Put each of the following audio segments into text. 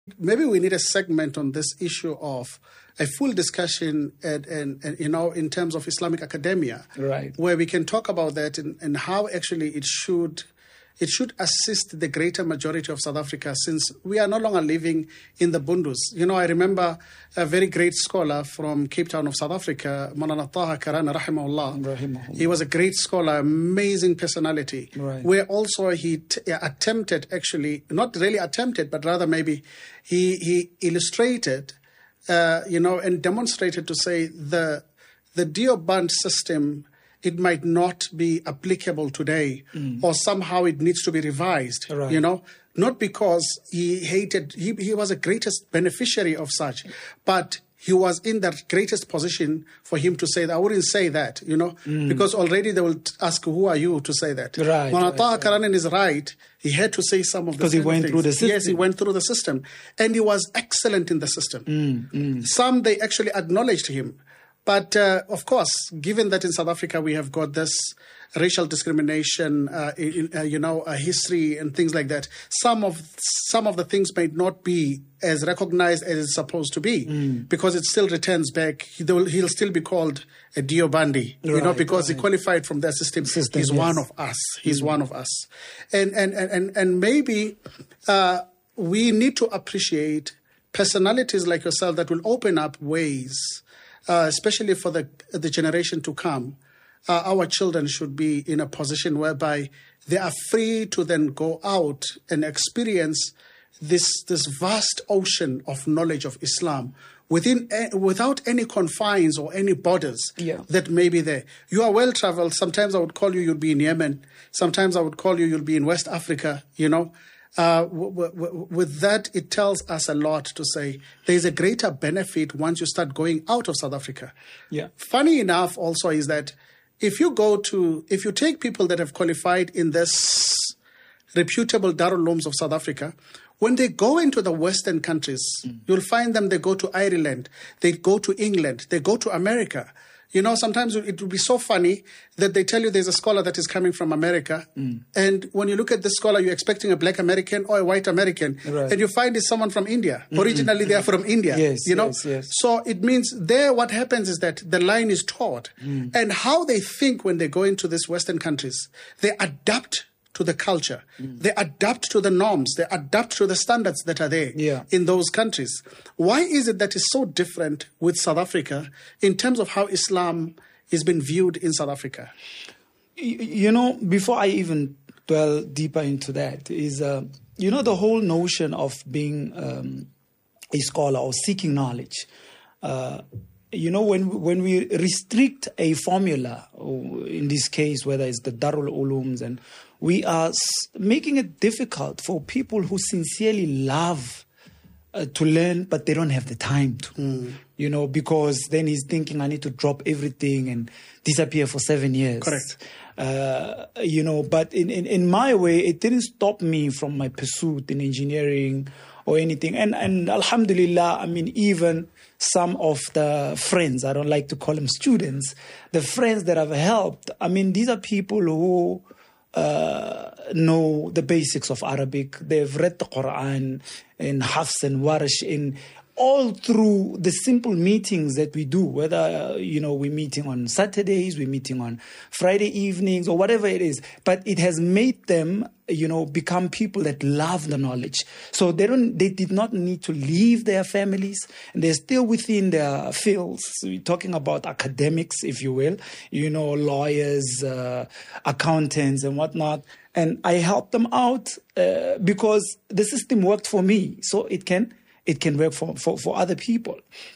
Maybe we need a segment on this issue of a full discussion and in terms of Islamic academia, right, where we can talk about that and how actually it should assist the greater majority of South Africa, since we are no longer living in the Bundus. I remember a very great scholar from Cape Town of South Africa, Maulana Taha Karana, rahimahullah. He was a great scholar, amazing personality, right, where also he attempted, actually, not really attempted, but rather maybe he illustrated, and demonstrated to say the Deoband system, it might not be applicable today, or somehow it needs to be revised, right, not because he was the greatest beneficiary of such, but he was in that greatest position for him to say that. I wouldn't say that, because already they will ask, who are you to say that? Right. When Taha Karanin is right, he had to say some of the because he went through the system. Yes, he went through the system. And he was excellent in the system. Some, they actually acknowledged him. But, of course, given that in South Africa we have got this racial discrimination, history and things like that, some of the things might not be as recognized as it's supposed to be, because it still returns back. He'll still be called a Deobandi, because he qualified from their system. He's one of us. He's one of us. And maybe we need to appreciate personalities like yourself that will open up ways, especially for the generation to come. Our children should be in a position whereby they are free to then go out and experience this vast ocean of knowledge of Islam without any confines or any borders that may be there. You are well traveled. Sometimes I would call you'll be in Yemen. Sometimes I would call you'll be in West Africa. With that, it tells us a lot to say there's a greater benefit once you start going out of South Africa. Yeah. Funny enough also is that if you take people that have qualified in this reputable Darul Ulooms of South Africa, when they go into the Western countries, you'll find them, they go to Ireland, they go to England, they go to America. Sometimes it will be so funny that they tell you there's a scholar that is coming from America. And when you look at this scholar, you're expecting a black American or a white American. Right. And you find it's someone from India. Originally, they are from India. Yes. So it means there what happens is that the line is taught. And how they think when they go into these Western countries, they adapt to the culture. They adapt to the norms. They adapt to the standards that are there in those countries. Why is it that it's so different with South Africa in terms of how Islam is being viewed in South Africa? Before I even dwell deeper into that, is, the whole notion of being a scholar or seeking knowledge. When we restrict a formula, or in this case, whether it's the Darul Ulooms, and we are making it difficult for people who sincerely love to learn, but they don't have the time to, because then he's thinking, I need to drop everything and disappear for 7 years. Correct. But in my way, it didn't stop me from my pursuit in engineering or anything. And alhamdulillah, even some of the friends, I don't like to call them students, the friends that I've helped, these are people who know the basics of Arabic. They've read the Quran in Hafs and Warsh in all through the simple meetings that we do, whether, we're meeting on Saturdays, we're meeting on Friday evenings or whatever it is. But it has made them, become people that love the knowledge. So they did not need to leave their families. And they're still within their fields. So we're talking about academics, if you will, lawyers, accountants and whatnot. And I helped them out because the system worked for me. So it can work for other people.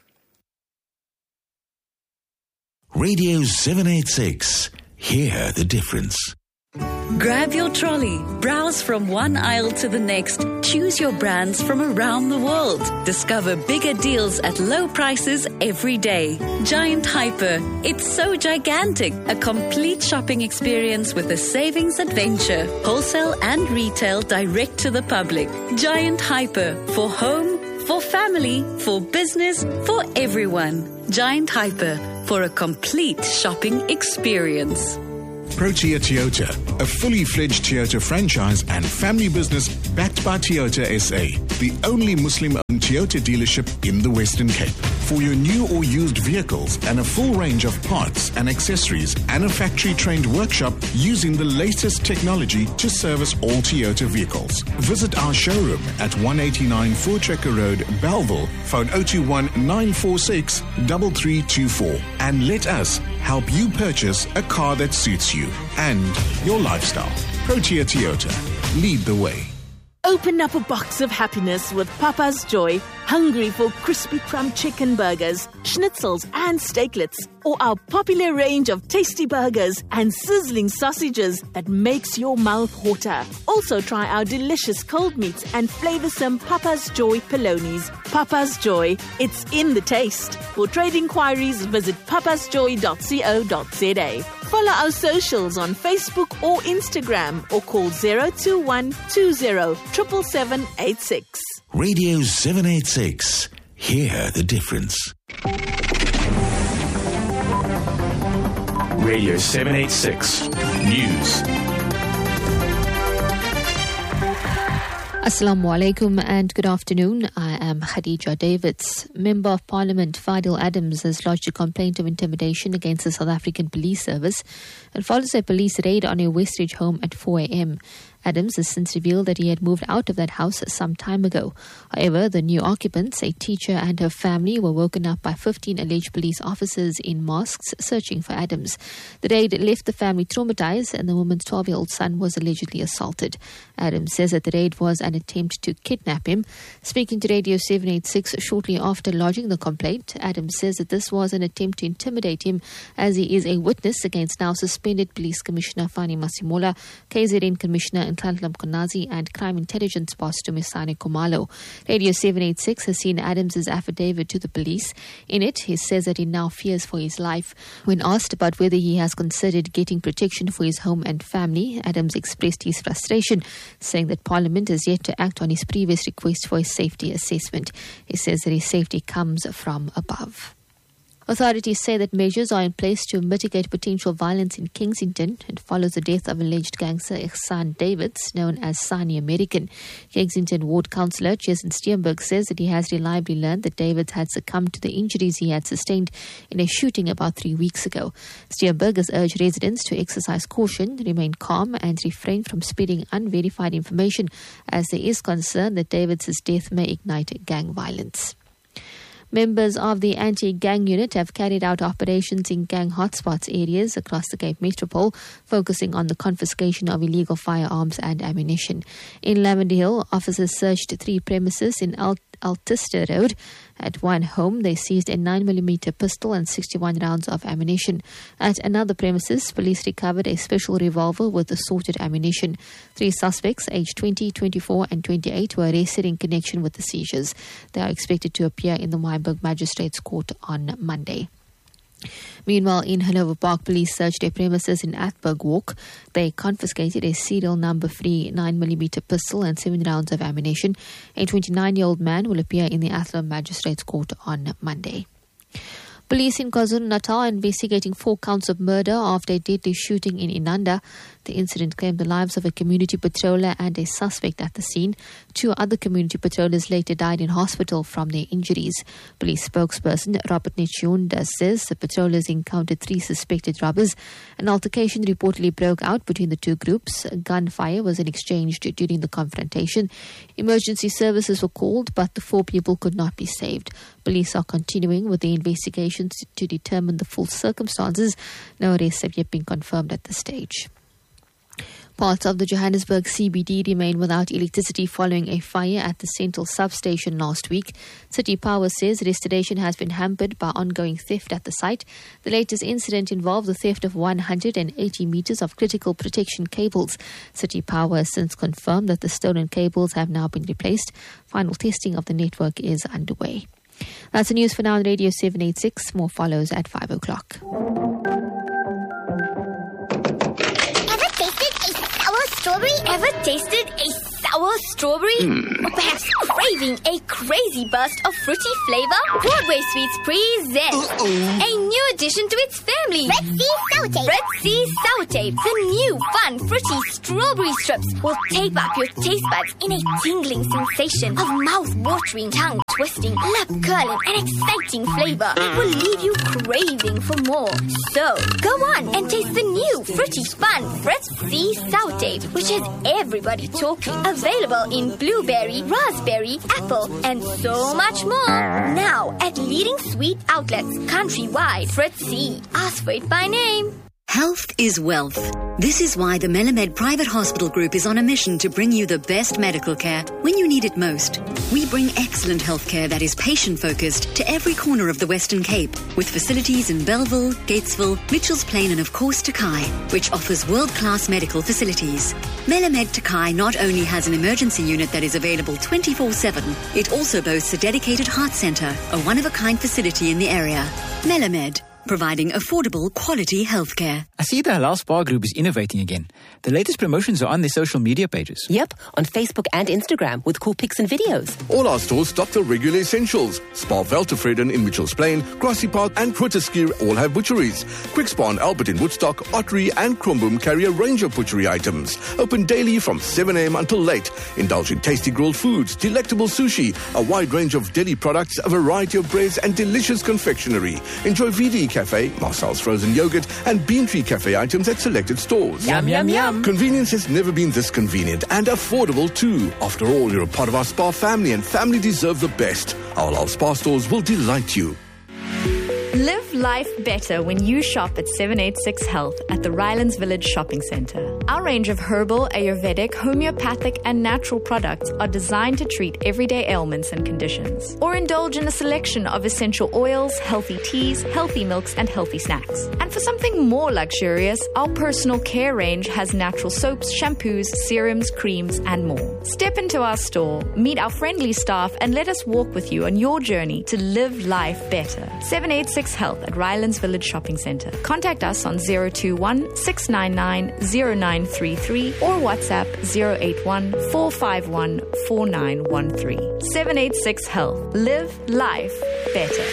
Radio 786. Hear the difference. Grab your trolley, browse from one aisle to the next, choose your brands from around the world. Discover bigger deals at low prices every day. Giant Hyper. It's so gigantic. A complete shopping experience with a savings adventure. Wholesale and retail direct to the public. Giant Hyper. For home, for family, for business, for everyone. Giant Hyper. For a complete shopping experience. Protea Toyota, a fully fledged Toyota franchise and family business backed by Toyota SA, the only Muslim-owned Toyota dealership in the Western Cape. For your new or used vehicles and a full range of parts and accessories and a factory-trained workshop using the latest technology to service all Toyota vehicles. Visit our showroom at 189 Voortrekker Road, Bellville, phone 021 946 3324, and let us help you purchase a car that suits you and your lifestyle. Protea Toyota. Lead the way. Open up a box of happiness with Papa's Joy. Hungry for crispy crumb chicken burgers, schnitzels and steaklets, or our popular range of tasty burgers and sizzling sausages that makes your mouth water. Also try our delicious cold meats and flavoursome Papa's Joy Polonies. Papa's Joy, it's in the taste. For trade inquiries, visit papasjoy.co.za. Follow our socials on Facebook or Instagram, or call 021 20 77786. Radio 786. Hear the difference. Radio 786 News. Assalamu alaikum and good afternoon. I am Khadija Davids. Member of Parliament Fadil Adams has lodged a complaint of intimidation against the South African Police Service and follows a police raid on a Westridge home at 4 a.m. Adams has since revealed that he had moved out of that house some time ago. However, the new occupants, a teacher and her family, were woken up by 15 alleged police officers in masks searching for Adams. The raid left the family traumatized and the woman's 12-year-old son was allegedly assaulted. Adams says that the raid was an attempt to kidnap him. Speaking to Radio 786 shortly after lodging the complaint, Adams says that this was an attempt to intimidate him as he is a witness against now suspended Police Commissioner Fani Masimola, KZN Commissioner Nhlanhla Mkhwanazi and Crime Intelligence Boss Dumisani Khumalo. Radio 786 has seen Adams' affidavit to the police. In it, he says that he now fears for his life. When asked about whether he has considered getting protection for his home and family, Adams expressed his frustration, saying that Parliament has yet to act on his previous request for a safety assessment. He says that his safety comes from above. Authorities say that measures are in place to mitigate potential violence in Kensington and follows the death of alleged gangster Ihsan Davids, known as Sani American. Kensington Ward Councillor Jason Steenberg says that he has reliably learned that Davids had succumbed to the injuries he had sustained in a shooting about 3 weeks ago. Steenberg has urged residents to exercise caution, remain calm and refrain from spreading unverified information as there is concern that Davids' death may ignite gang violence. Members of the anti-gang unit have carried out operations in gang hotspots areas across the Cape Metropole, focusing on the confiscation of illegal firearms and ammunition. In Lavender Hill, officers searched 3 premises in Altista Road. At one home, they seized a 9mm pistol and 61 rounds of ammunition. At another premises, police recovered a special revolver with assorted ammunition. 3 suspects, aged 20, 24 and 28, were arrested in connection with the seizures. They are expected to appear in the Myburgh Magistrates Court on Monday. Meanwhile, in Hanover Park, police searched a premises in Athberg Walk. They confiscated a serial number-free 9mm pistol and 7 rounds of ammunition. A 29-year-old man will appear in the Athlone Magistrates Court on Monday. Police in KwaZulu-Natal are investigating 4 counts of murder after a deadly shooting in Inanda. The incident claimed the lives of a community patroller and a suspect at the scene. 2 other community patrollers later died in hospital from their injuries. Police spokesperson Robert Nechunda says the patrollers encountered 3 suspected robbers. An altercation reportedly broke out between the 2 groups. Gunfire was exchanged during the confrontation. Emergency services were called, but the 4 people could not be saved. Police are continuing with the investigations to determine the full circumstances. No arrests have yet been confirmed at this stage. Parts of the Johannesburg CBD remain without electricity following a fire at the Central substation last week. City Power says restoration has been hampered by ongoing theft at the site. The latest incident involved the theft of 180 meters of critical protection cables. City Power has since confirmed that the stolen cables have now been replaced. Final testing of the network is underway. That's the news for now on Radio 786. More follows at 5 o'clock. Ever tasted a sour strawberry? Ever tasted a sour sour strawberry? Or perhaps craving a crazy burst of fruity flavor? Broadway Sweets presents a new addition to its family. Red Sea Sour Tape. Red Sea Sour Tape. The new fun fruity strawberry strips will tape up your taste buds in a tingling sensation of mouth-watering, tongue-twisting, lip-curling and exciting flavor that will leave you craving for more. So, go on and taste the new fruity fun Red Sea Sour Tape, which has everybody talking. Available in blueberry, raspberry, apple, and so much more. Now at leading sweet outlets countrywide. Fritz C. Ask for it by name. Health is wealth. This is why the Melamed Private Hospital Group is on a mission to bring you the best medical care when you need it most. We bring excellent health care that is patient-focused to every corner of the Western Cape, with facilities in Belleville, Gatesville, Mitchells Plain and of course Takai, which offers world-class medical facilities. Melamed Takai not only has an emergency unit that is available 24/7, it also boasts a dedicated heart centre, a one-of-a-kind facility in the area. Melamed, providing affordable, quality healthcare. I see the Halal Spa Group is innovating again. The latest promotions are on their social media pages. Yep, on Facebook and Instagram with cool pics and videos. All our stores stock the regular essentials. Spa Veltevreden in Mitchells Plain, Grassy Park and Grooteskier all have butcheries. Quick Spa and Albert in Woodstock, Ottery and Kromboom carry a range of butchery items. Open daily from 7 a.m. until late. Indulge in tasty grilled foods, delectable sushi, a wide range of deli products, a variety of breads and delicious confectionery. Enjoy VD Cafe, Marcel's frozen yogurt and Bean Tree Cafe items at selected stores. Yum, yum, yum. Convenience has never been this convenient and affordable too. After all, you're a part of our spa family and family deserve the best. Our Halal Spa stores will delight you. Live life better when you shop at 786 Health at the Rylands Village Shopping Centre. Our range of herbal, Ayurvedic, homeopathic and natural products are designed to treat everyday ailments and conditions. Or indulge in a selection of essential oils, healthy teas, healthy milks and healthy snacks. And for something more luxurious, our personal care range has natural soaps, shampoos, serums, creams and more. Step into our store, meet our friendly staff and let us walk with you on your journey to live life better. 786 Health at Rylands Village Shopping Centre. Contact us on 021 699 0933 or WhatsApp 081 451 4913. 786 Health. Live life better.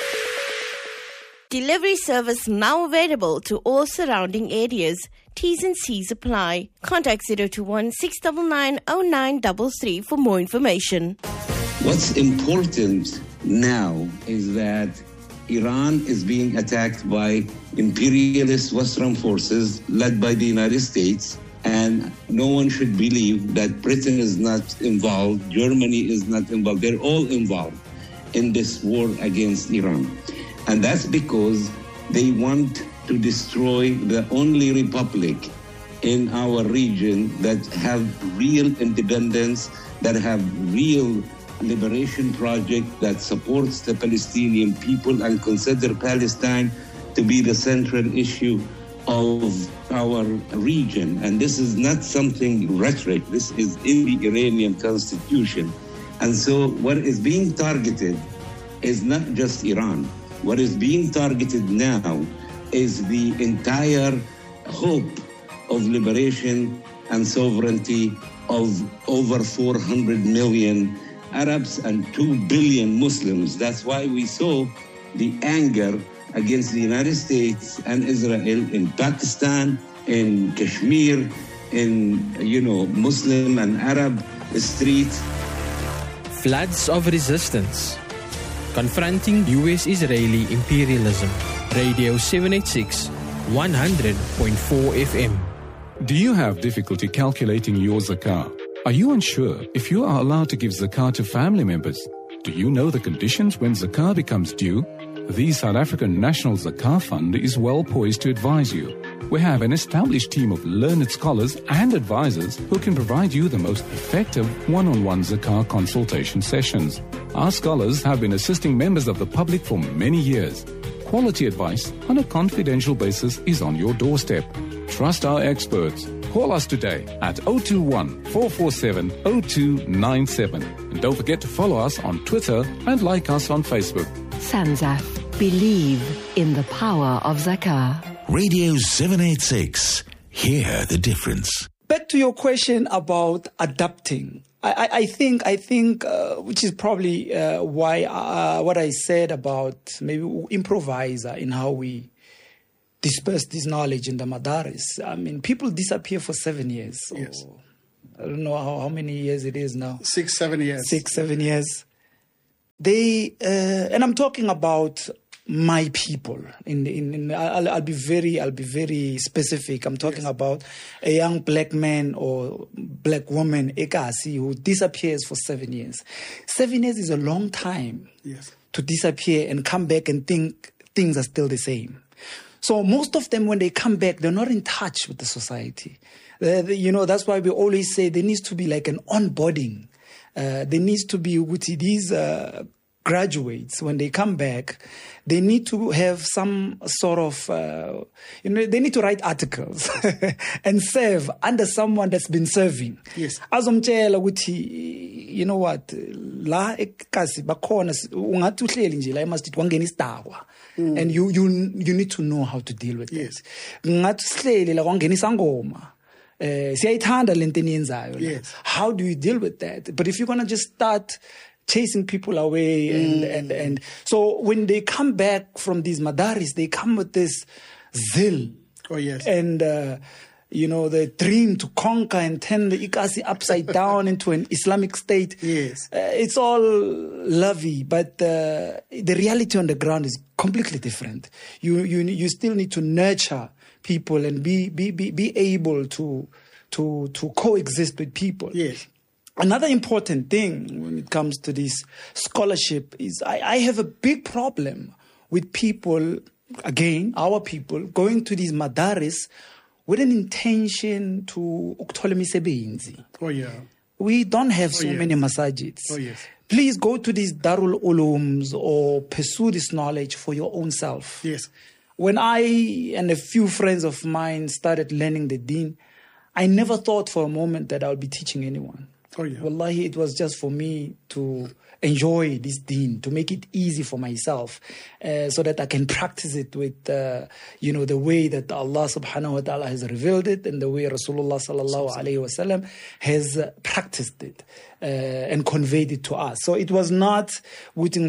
Delivery service now available to all surrounding areas. T's and C's apply. Contact 021 699 0933 for more information. What's important now is that Iran is being attacked by imperialist Western forces led by the United States, and no one should believe that Britain is not involved, Germany is not involved. They're all involved in this war against Iran. And that's because they want to destroy the only republic in our region that have real independence, that have real liberation project that supports the Palestinian people and consider Palestine to be the central issue of our region. And this is not something rhetoric. This is in the Iranian constitution. And so what is being targeted is not just Iran. What is being targeted now is the entire hope of liberation and sovereignty of over 400 million Arabs and 2 billion Muslims. That's why we saw the anger against the United States and Israel in Pakistan, in Kashmir, in, Muslim and Arab streets. Floods of resistance. Confronting US-Israeli imperialism. Radio 786, 100.4 FM. Do you have difficulty calculating your zakah? Are you unsure if you are allowed to give zakah to family members? Do you know the conditions when zakah becomes due? The South African National Zakah Fund is well poised to advise you. We have an established team of learned scholars and advisors who can provide you the most effective one-on-one zakah consultation sessions. Our scholars have been assisting members of the public for many years. Quality advice on a confidential basis is on your doorstep. Trust our experts. Call us today at 021-447-0297. And don't forget to follow us on Twitter and like us on Facebook. Sanzaf. Believe in the power of zakah. Radio 786. Hear the difference. back to your question about adapting. I think, which is probably why what I said about maybe improvise in how we disperse this knowledge in the madaris. I mean, people disappear for 7 years. Yes. I don't know how many years it is now. 6, 7 years. 6, 7 years. They and I'm talking about my people. I'll be very specific. I'm talking about a young black man or black woman, Ekasi, who disappears for 7 years. 7 years is a long time to disappear and come back and think things are still the same. So most of them, when they come back, they're not in touch with the society. That's why we always say there needs to be like an onboarding. There needs to be these graduates, when they come back, they need to have some sort of, they need to write articles and serve under someone that's been serving. Yes. Azomtshela ukuthi, you know what, la ekasi bakhona ungathi uhleli nje la emasjid wangena isidakwa. And you need to know how to deal with it. Ngathi sihleli la kwangena isangoma. Siyayithanda lento eniyenzayo. Yes. How do you deal with that? But if you're going to just start chasing people away and so when they come back from these madaris, they come with this zeal. Oh, yes. And, the dream to conquer and turn the Ikasi upside down into an Islamic state. Yes. It's all lovey, but the reality on the ground is completely different. You still need to nurture people and be able to coexist with people. Yes. Another important thing when it comes to this scholarship is I have a big problem with people, again, our people, going to these madaris with an intention to ukuthola imisebenzi. Oh, yeah. We don't have so many masajids. Oh, yes. Please go to these Darul Ulums or pursue this knowledge for your own self. Yes. When I and a few friends of mine started learning the deen, I never thought for a moment that I would be teaching anyone. Oh, yeah. Wallahi, it was just for me to enjoy this deen, to make it easy for myself, so that I can practice it with, the way that Allah subhanahu wa ta'ala has revealed it and the way Rasulullah sallallahu alayhi wa sallam has practiced it and conveyed it to us. So it was not because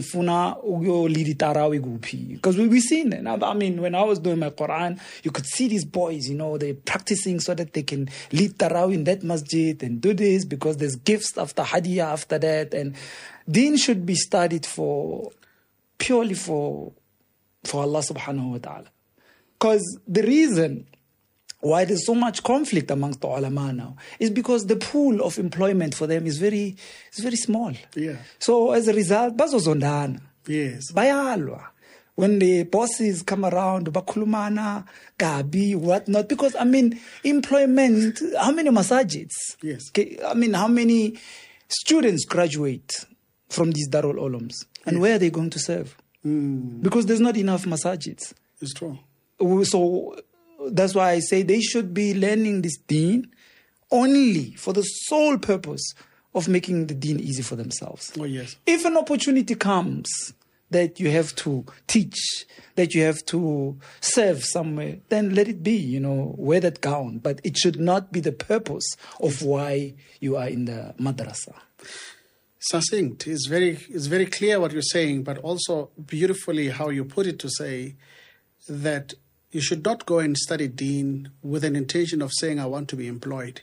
we've seen it. I mean, when I was doing my Quran, you could see these boys, they're practicing so that they can lead Tarawih in that masjid and do this because there's gifts after Hadiyah after that. And deen should be studied purely for Allah subhanahu wa ta'ala. Because the reason why there's so much conflict amongst the ulama now is because the pool of employment for them is very small. Yeah. So as a result, bazozondana. Yes. Bayalwa. When the bosses come around, bakulumana, gabi, whatnot. Because, employment, how many masajids? Yes. How many students graduate from these Darul Ulums? And where are they going to serve? Because there's not enough masajids. It's true. So that's why I say they should be learning this deen only for the sole purpose of making the deen easy for themselves. Oh, yes. If an opportunity comes that you have to teach, that you have to serve somewhere, then let it be, wear that gown. But it should not be the purpose of why you are in the madrasa. Succinct. It's very clear what you're saying, but also beautifully how you put it to say that you should not go and study deen with an intention of saying, I want to be employed.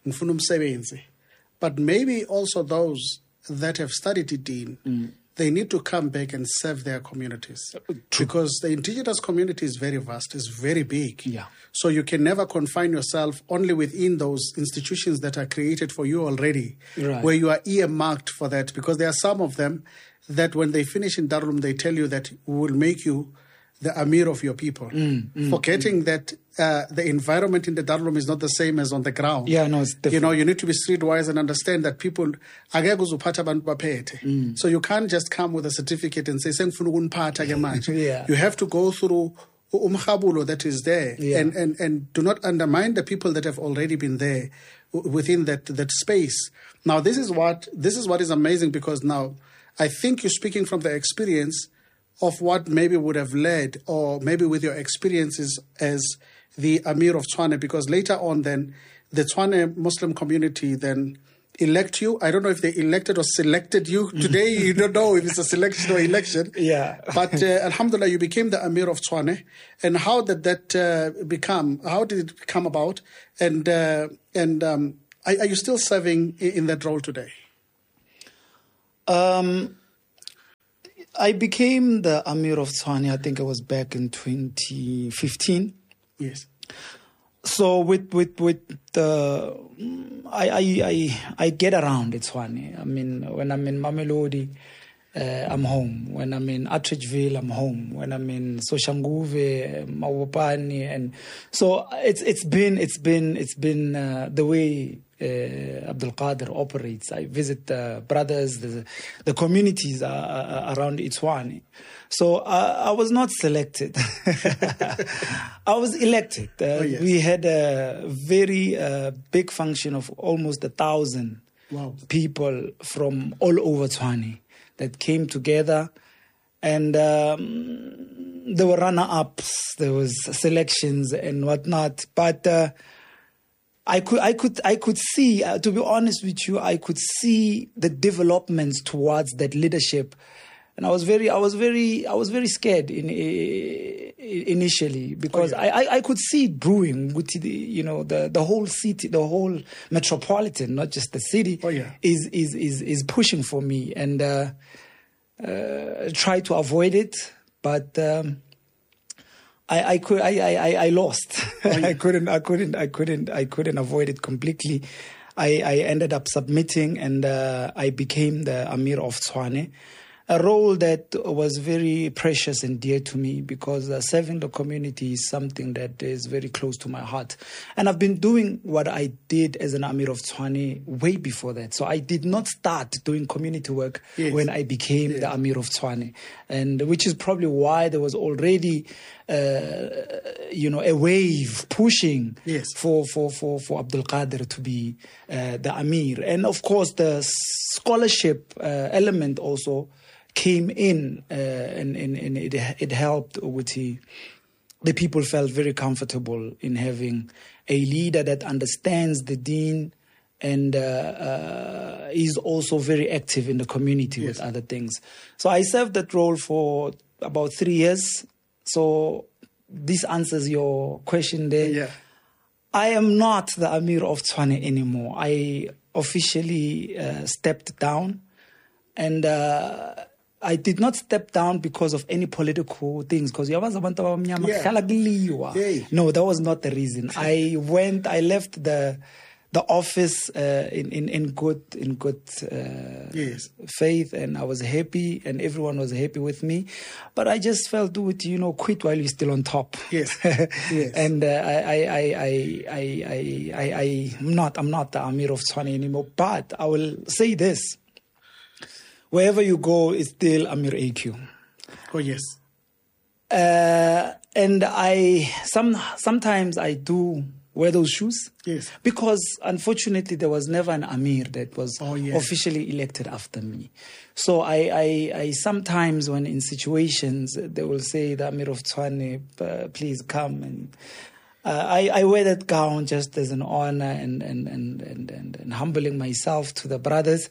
But maybe also those that have studied the deen, they need to come back and serve their communities. True. Because the indigenous community is very vast, it's very big. Yeah. So you can never confine yourself only within those institutions that are created for you already, right, where you are earmarked for that. Because there are some of them that when they finish in Darul, they tell you that we will make you the Amir of your people, forgetting that the environment in the Darul is not the same as on the ground. Yeah, no, it's different. You need to be streetwise and understand that people, so you can't just come with a certificate and say, yeah. You have to go through umkhabulo that is there, Yeah. and do not undermine the people that have already been there within that space. Now, this is what is amazing, because now I think you're speaking from the experience of what maybe would have led, or maybe with your experiences as the Amir of Tshwane, because later on then the Tshwane Muslim community then elect you. I don't know if they elected or selected you. Today, you don't know if it's a selection or election. Yeah. But alhamdulillah, you became the Amir of Tshwane. And how did that become? How did it come about? And are you still serving in that role today? I became the Amir of Tshwane, I think it was back in 2015. Yes. So with the I get around Tshwane. I mean, when I'm in Mamelodi, I'm home. When I'm in Atteridgeville, I'm home. When I'm in Soshanguve, Mawopani, and so it's been the way Abdul Qadir operates. I visit the brothers, the communities around Tshwane. So I was not selected. I was elected. Yes. We had a very big function of almost 1,000 people from all over Tshwane that came together, and there were runner-ups, there was selections and whatnot. But I could see, to be honest with you, I could see the developments towards that leadership. And I was very scared initially because I could see it brewing with the whole city, the whole metropolitan, not just the city, is pushing for me, and try to avoid it, but I lost. I couldn't avoid it completely. I ended up submitting, and I became the Amir of Tshwane. A role that was very precious and dear to me because serving the community is something that is very close to my heart. And I've been doing what I did as an Amir of Tshwane way before that. So I did not start doing community work when I became the Amir of Tshwane, and which is probably why there was already a wave pushing for Abdul Qadir to be the Amir. And of course the scholarship element also came in, and it helped with the people felt very comfortable in having a leader that understands the deen and is also very active in the community with other things. So I served that role for about 3 years. So this answers your question there. Yeah. I am not the Amir of Tshwane anymore. I officially stepped down, and I did not step down because of any political things. Because no, that was not the reason. I left the office in good faith, and I was happy, and everyone was happy with me. But I just felt, quit while you're still on top. Yes. Yes. And I'm not the Amir of Tshwane anymore. But I will say this. Wherever you go, it's still Amir AQ. Oh, yes. And sometimes I do wear those shoes. Yes. Because unfortunately there was never an Amir that was officially elected after me. So I sometimes, when in situations, they will say, the Amir of Tshwane, please come. And I wear that gown just as an honor and humbling myself to the brothers.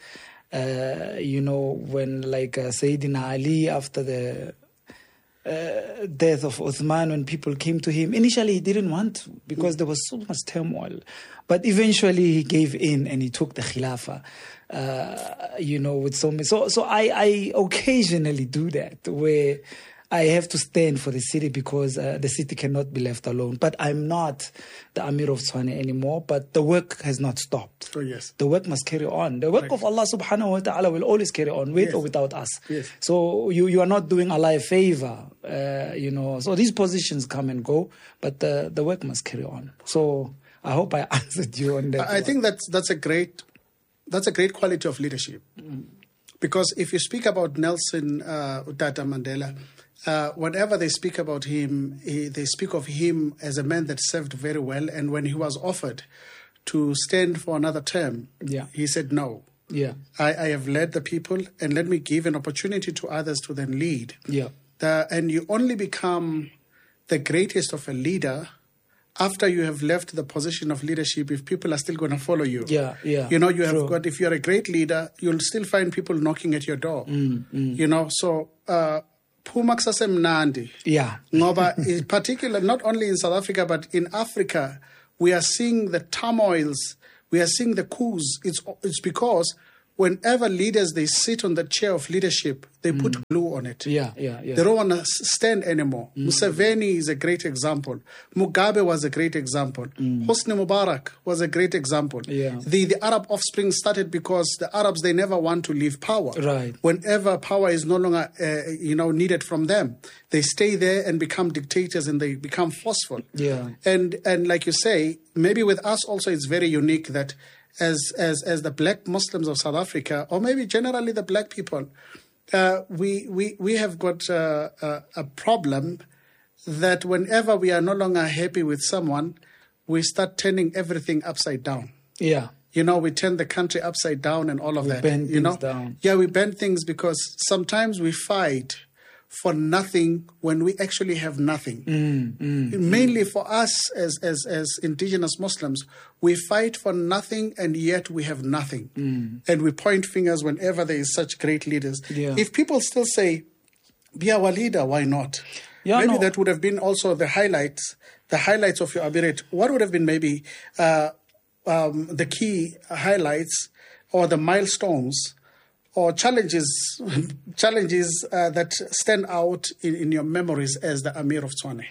When like Sayyidina Ali, after the death of Uthman, when people came to him, initially he didn't want to because there was so much turmoil. But eventually he gave in and he took the Khilafah, with so many. So I occasionally do that where I have to stand for the city because the city cannot be left alone. But I'm not the Amir of Tshwane anymore, but the work has not stopped. Oh, yes. The work must carry on. The work of Allah subhanahu wa ta'ala will always carry on, with or without us. Yes. So you are not doing Allah a favor, So these positions come and go, but the work must carry on. So I hope I answered you on that. I think that's a great quality of leadership. Because if you speak about Nelson Tata Mandela, whenever they speak about him, they speak of him as a man that served very well. And when he was offered to stand for another term, he said no. Yeah, I have led the people, and let me give an opportunity to others to then lead. Yeah, and you only become the greatest of a leader after you have left the position of leadership, if people are still going to follow you. Yeah. You know, you have got, if you're a great leader, you'll still find people knocking at your door. You know, so Pumak Sasemnandi. Yeah. Ngoba, in particular, not only in South Africa, but in Africa, we are seeing the turmoils, we are seeing the coups. It's because whenever leaders, they sit on the chair of leadership, they put glue on it. Yeah. They don't want to stand anymore. Museveni is a great example. Mugabe was a great example. Hosni Mubarak was a great example. The Arab offspring started because the Arabs, they never want to leave power. Right. Whenever power is no longer needed from them, they stay there and become dictators, and they become forceful. Yeah. And like you say, maybe with us also it's very unique that as the black Muslims of South Africa, or maybe generally the black people, we have got a problem that whenever we are no longer happy with someone, we start turning everything upside down. Yeah. You know, we turn the country upside down and all of that. Bend things down. Yeah, we bend things because sometimes we fight for nothing when we actually have nothing. Mainly for us as indigenous Muslims, we fight for nothing and yet we have nothing. And we point fingers whenever there is such great leaders. Yeah. If people still say, be our leader, why not? Maybe that would have been also the highlights of your Abiret. What would have been maybe the key highlights or the milestones or challenges that stand out in your memories as the Amir of Tshwane?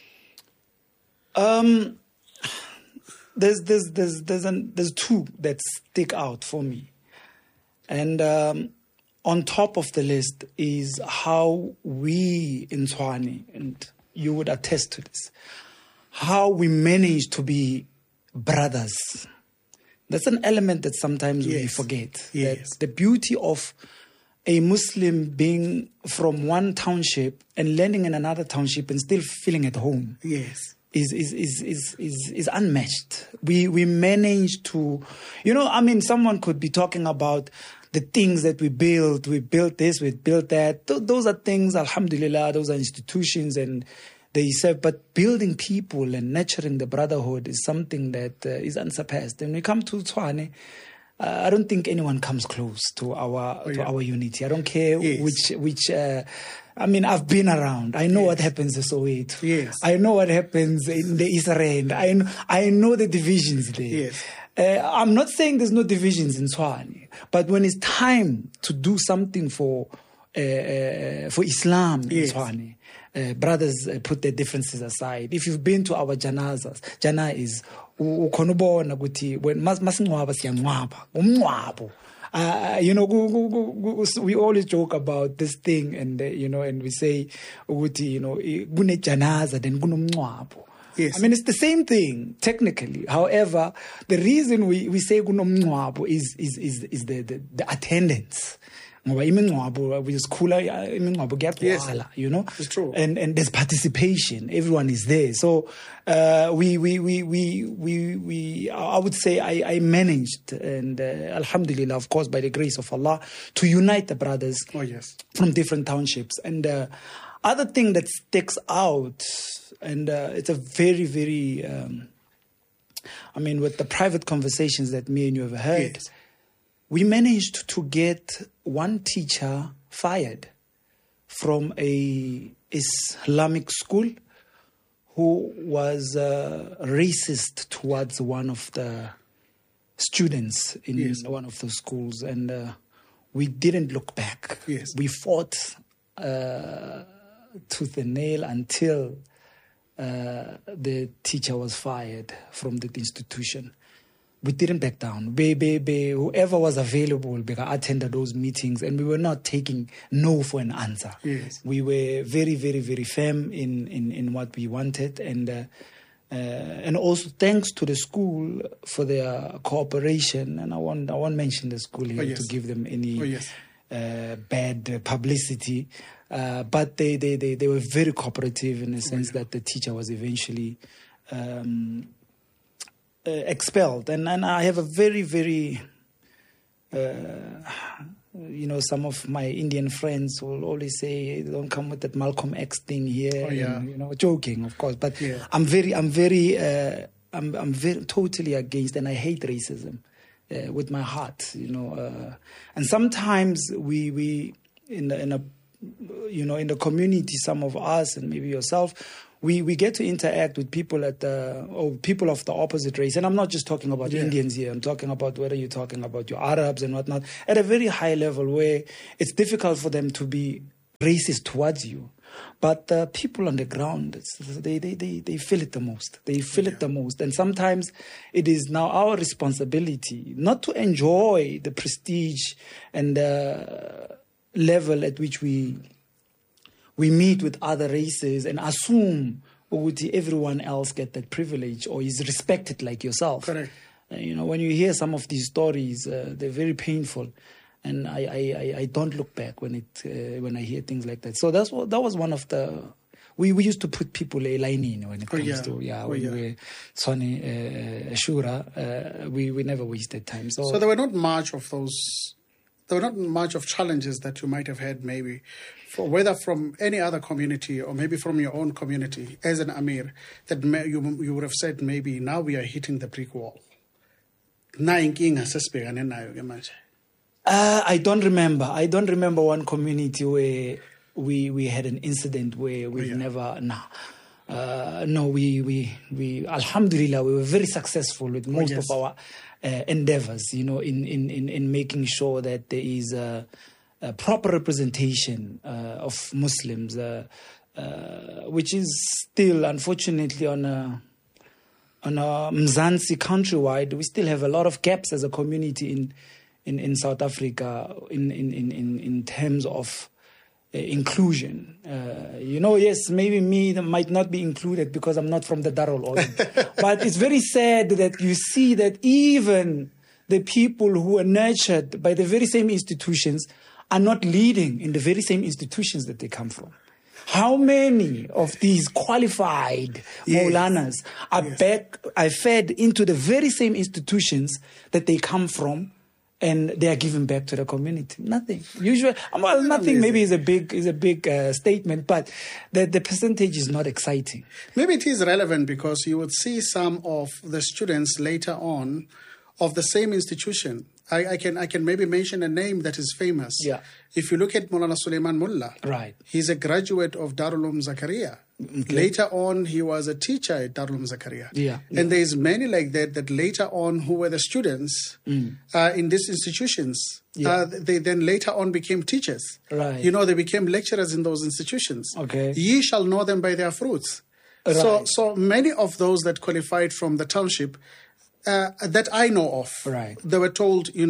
There's two that stick out for me, and on top of the list is how we in Tshwane, and you would attest to this, how we manage to be brothers. That's an element that sometimes we forget. Yes. That the beauty of a Muslim being from one township and landing in another township and still feeling at home. Yes. Is unmatched. We manage to, someone could be talking about the things that we built this, we built that. Those are things, alhamdulillah, those are institutions and they serve, but building people and nurturing the brotherhood is something that is unsurpassed. And when we come to Tshwane, I don't think anyone comes close to our unity. I don't care which. I've been around. I know what happens in Soweto. Yes. I know what happens in the East Rand. I know the divisions there. Yes. I'm not saying there's no divisions in Tshwane, but when it's time to do something for Islam in Tshwane, brothers put their differences aside. If you've been to our janazas, jana is ukhonubona ukuthi when masingcwaba siyangcwaba umncwabo. We always joke about this thing, and and we say ukuthi kune janaza then kunomncwabo. Yes. I mean, it's the same thing technically. However, the reason we say kunomncwabo is the attendance. It's true. And there's participation. Everyone is there. So I would say I managed, and alhamdulillah, of course, by the grace of Allah, to unite the brothers from different townships. And other thing that sticks out, and it's a very, very, with the private conversations that me and you have heard, we managed to get one teacher fired from a Islamic school who was racist towards one of the students in one of those schools. And we didn't look back. Yes. We fought tooth and nail until the teacher was fired from the institution. We didn't back down. Whoever was available attended those meetings, and we were not taking no for an answer. Yes. We were very, very, very firm in what we wanted, and also thanks to the school for their cooperation. And I won't mention the school here to give them any bad publicity, but they were very cooperative in the sense that the teacher was eventually expelled, and I have a very, very some of my Indian friends will always say, "Don't come with that Malcolm X thing here." Oh, yeah. And, joking, of course. But Yeah. I'm very totally against, and I hate racism with my heart. And sometimes we in the community, some of us and maybe yourself, we get to interact with people or people of the opposite race. And I'm not just talking about Indians here. I'm talking about whether you're talking about your Arabs and whatnot, at a very high level where it's difficult for them to be racist towards you. But the people on the ground, they feel it the most. They feel it the most. And sometimes it is now our responsibility not to enjoy the prestige and the level at which we meet with other races and assume everyone else get that privilege or is respected like yourself. Correct. When you hear some of these stories, they're very painful. And I don't look back when I hear things like that. So that was one of the... We used to put people a line in when it comes to... when we were Tswane, Ashura, we never wasted time. So there were not much of those... There were not much of challenges that you might have had maybe, whether from any other community or maybe from your own community as an Amir, that you would have said maybe now we are hitting the brick wall. I don't remember. I don't remember one community where we had an incident where we've never... No, we Alhamdulillah, we were very successful with most of our endeavors, in making sure that there is a proper representation of Muslims, which is still, unfortunately, on a Mzansi countrywide, we still have a lot of gaps as a community in South Africa in terms of inclusion. Yes, maybe me might not be included because I'm not from the Darul Ulum. But it's very sad that you see that even the people who are nurtured by the very same institutions are not leading in the very same institutions that they come from. How many of these qualified Maulanas are fed into the very same institutions that they come from, and they are giving back to the community? Nothing. Usually, nothing maybe is a big statement, but the percentage is not exciting. Maybe it is relevant because you would see some of the students later on of the same institution. I can maybe mention a name that is famous. Yeah. If you look at Maulana Suleiman Mullah, right, he's a graduate of Darul Uloom Zakaria. Okay. Later on, he was a teacher at Darul Uloom Zakaria. Yeah. And there's many like that later on who were the students in these institutions. Yeah. They then later on became teachers. Right. They became lecturers in those institutions. Okay. Ye shall know them by their fruits. Right. So many of those that qualified from the township that I know of, right, they were told, you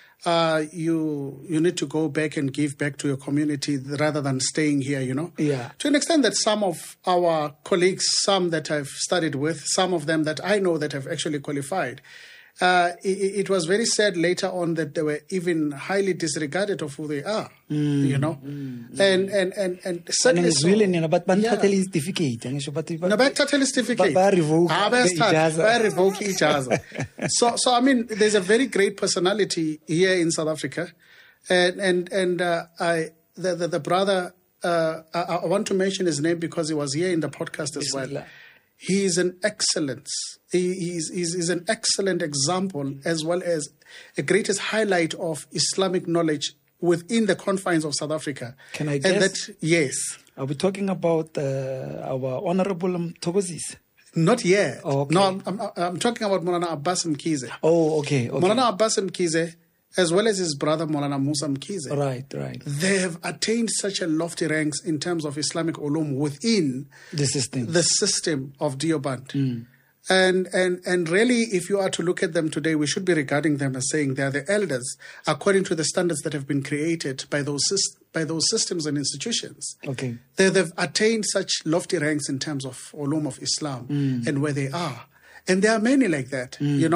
need to go back and give back to your community rather than staying here, Yeah. To an extent that some of our colleagues, some that I've studied with, some of them that I know that have actually qualified, it was very sad later on that they were even highly disregarded of who they are, and certainly but totally certificate. So I mean, there's a very great personality here in South Africa, and the brother, I want to mention his name because he was here in the podcast as well. He is an excellent. He's an excellent example, as well as a greatest highlight of Islamic knowledge within the confines of South Africa. Can I guess? Yes. Are we talking about our Honorable Mthokozisi? Not yet. Oh, okay. No, I'm talking about Maulana Abbas Mkhize. Oh, okay. Maulana Abbas Mkhize, as well as his brother Maulana Musa Mkhize. Right. They have attained such a lofty ranks in terms of Islamic ulum within the system of Deoband. And really, if you are to look at them today, we should be regarding them as saying they are the elders according to the standards that have been created by those systems and institutions. Okay. They've attained such lofty ranks in terms of ulum of Islam and where they are. And there are many like that,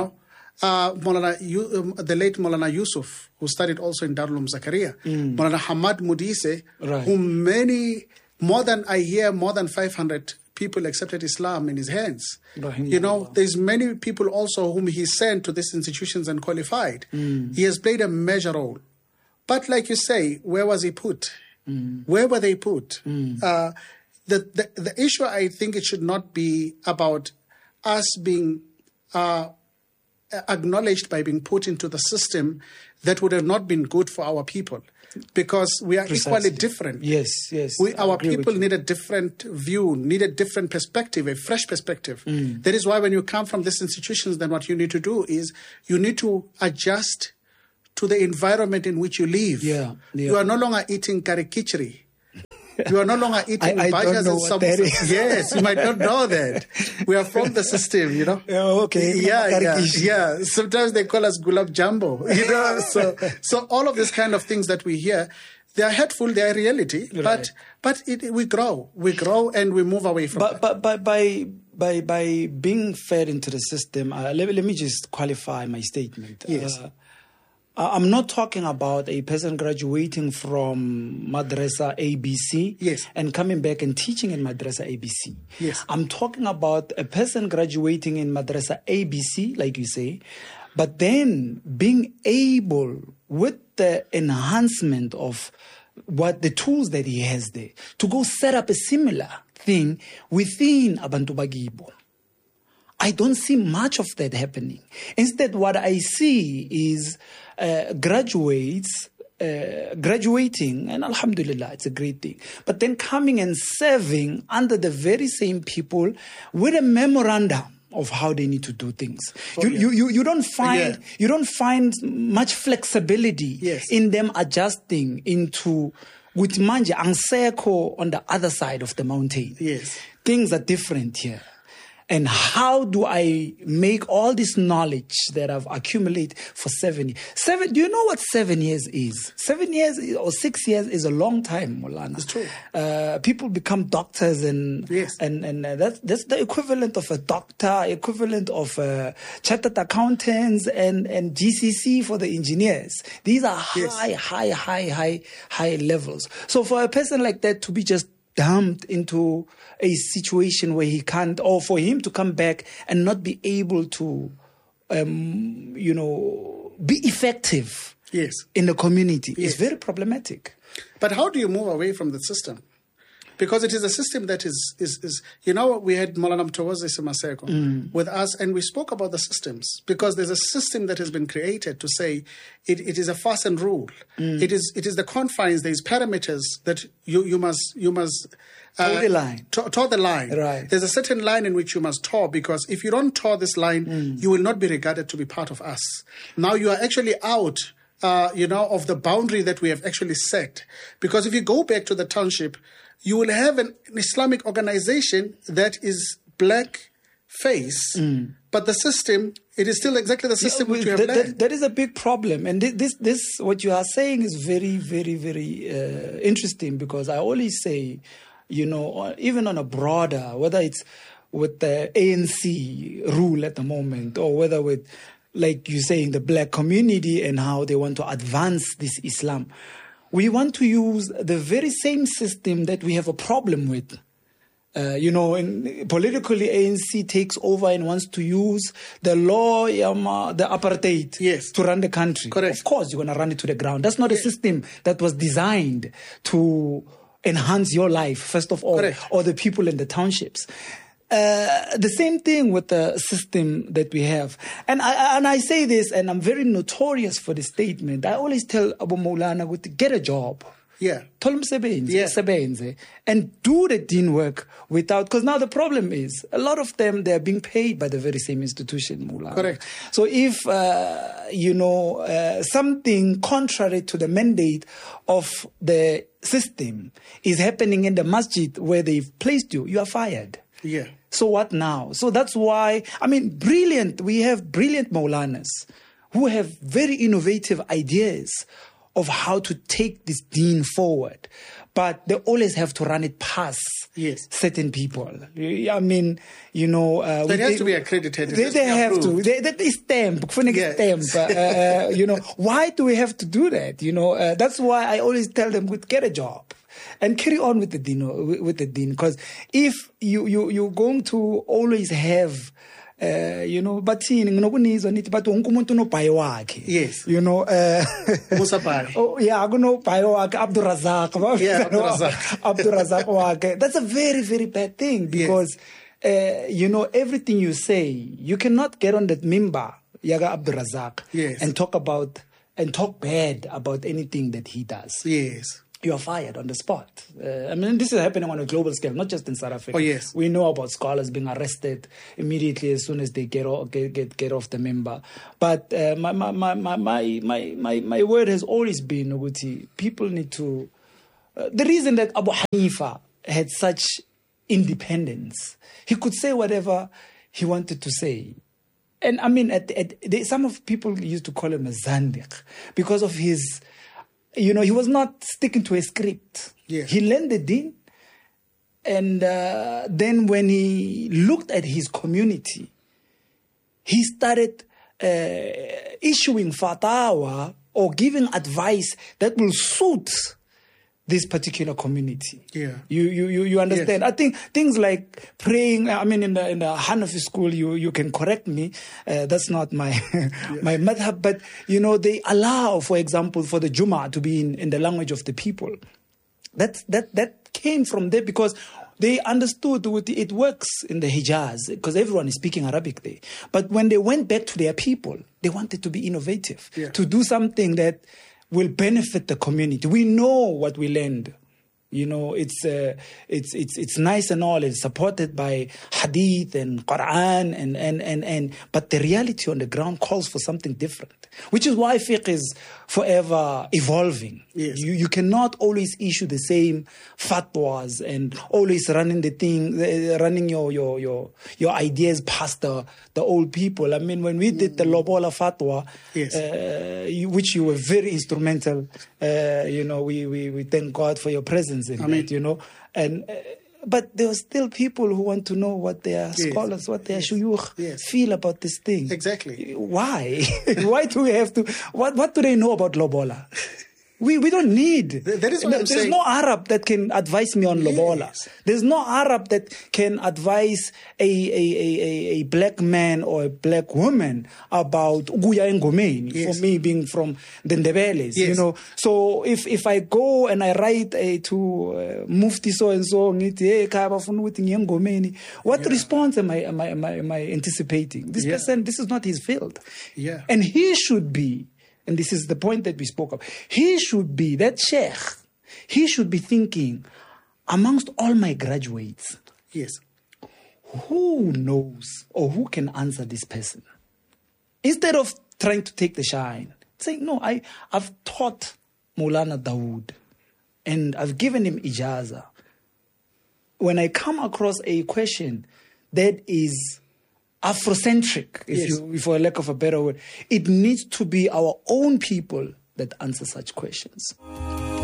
the late Maulana Yusuf, who studied also in Darul Uloom Zakaria, Maulana Hamad Mudise, whom more than 500 people accepted Islam in his hands. There's many people also whom he sent to these institutions and qualified. He has played a major role But like you say, where was he put? Where were they put? The issue, I think it should not be about us being acknowledged by being put into the system that would have not been good for our people, because we are equally different. Yes. Our people need a different view, need a different perspective, a fresh perspective. That is why when you come from these institutions, then what you need to do is you need to adjust to the environment in which you live. You are no longer eating curry khichdi. You are no longer eating bhajas and samosas. Yes, you might not know that. We are from the system, you know. Yeah. Sometimes they call us gulab jambo, you know. So all of these kind of things that we hear, they are hurtful, they are reality. Right. But we grow, and we move away from that. But by being fed into the system, let me just qualify my statement. Yes. I'm not talking about a person graduating from Madrasa ABC and coming back and teaching in Madrasa ABC. Yes. I'm talking about a person graduating in Madrasa ABC, like you say, but then being able, with the enhancement of what the tools that he has there, to go set up a similar thing within Abantu Bagibo. I don't see much of that happening. Instead, what I see is graduates graduating, and alhamdulillah, it's a great thing. But then coming and serving under the very same people with a memorandum of how they need to do things. You don't find much flexibility in them adjusting into with manje anseko on the other side of the mountain. Yes. Things are different here. And how do I make all this knowledge that I've accumulated for 7 years? Do you know what 7 years is? 7 years or 6 years is a long time, Molana. It's true. People become doctors and that's the equivalent of a doctor, equivalent of chartered accountants and GCC for the engineers. These are high levels. So for a person like that to be just dumped into a situation where he can't, or for him to come back and not be able to, be effective in the community is very problematic. But how do you move away from the system? Because it is a system that is we had Maulana Mtawazi Simaseko with us, and we spoke about the systems, because there's a system that has been created to say it is a fastened rule. It is the confines, there's parameters that you must toe the line. Toe the line. Right. There's a certain line in which you must toe, because if you don't toe this line, you will not be regarded to be part of us. Now you are actually out of the boundary that we have actually set. Because if you go back to the township, you will have an Islamic organization that is black face, but the system, it is still exactly the system which you have learned. That is a big problem. And this what you are saying is very, very, very interesting, because I always say, even on a broader, whether it's with the ANC rule at the moment, or whether with, like you're saying, the black community and how they want to advance this Islam, we want to use the very same system that we have a problem with. And politically, ANC takes over and wants to use the law, the apartheid, to run the country. Correct. Of course, you're going to run it to the ground. That's not a system that was designed to enhance your life, first of all, or the people in the townships. The same thing with the system that we have. And I say this, and I'm very notorious for this statement. I always tell Abu Maulana to get a job. Yeah. Sebenze, and do the deen work without, because now the problem is a lot of them, they're being paid by the very same institution, Maulana. Correct. So if something contrary to the mandate of the system is happening in the masjid where they've placed you, you are fired. Yeah. So what now? So that's why, we have brilliant Maulanas who have very innovative ideas of how to take this deen forward. But they always have to run it past certain people. It has to be accredited. They have to. They stamp. Why do we have to do that? That's why I always tell them, get a job. And carry on with the deen, because if you're going to always have You know, but nginokunizo nithi but wonke umuntu unobhayi wakhe. Yes. You know, Musabhayi. Oh yeah, kunobhayi wakhe Abdurazak. Yeah, Abdurazak wakhe. That's a very, very bad thing because you know, everything you say, you cannot get on that mimbar, Yaga Abdurazak, and talk bad about anything that he does. Yes. You are fired on the spot. I mean, this is happening on a global scale, not just in South Africa. Oh, yes. We know about scholars being arrested immediately as soon as they get off the member. But my word has always been, Uguti, people need to... the reason that Abu Hanifa had such independence, he could say whatever he wanted to say. And I mean, some of people used to call him a Zandiq because of his... You know, he was not sticking to a script. Yes. He learned the deen. And then when he looked at his community, he started issuing fatwa or giving advice that will suit this particular community. Yeah. You understand? Yes. I think things like praying, I mean, in the Hanafi school, you can correct me. That's not my my madhab, but you know, they allow, for example, for the Jummah to be in the language of the people. That came from there because they understood it works in the Hijaz because everyone is speaking Arabic there. But when they went back to their people, they wanted to be innovative, to do something that will benefit the community. We know what we learned. You know, it's nice and all. It's supported by Hadith and Quran and but the reality on the ground calls for something different. Which is why fiqh is forever evolving. Yes. You cannot always issue the same fatwas and always running your ideas past the old people. I mean, when we did the Lobola fatwa, which you were very instrumental, you know, we thank God for your presence in it, you know, and. But there are still people who want to know what their scholars, what their shuyukh feel about this thing. Exactly. Why? Why do we have to? What do they know about Lobola? We don't need. There's no Arab that can advise me on Lobola. There's no Arab that can advise a black man or a black woman about Uguya Ngomeni, for me being from the Ndebeles, you know. So if I go and I write to Mufti so and so, what response am I anticipating? This person, this is not his field. Yeah. And he should be. And this is the point that we spoke of. He should be, that sheikh, he should be thinking, amongst all my graduates, who knows or who can answer this person? Instead of trying to take the shine, saying, no, I've taught Maulana Dawood and I've given him ijaza. When I come across a question that is Afrocentric, if for lack of a better word, it needs to be our own people that answer such questions.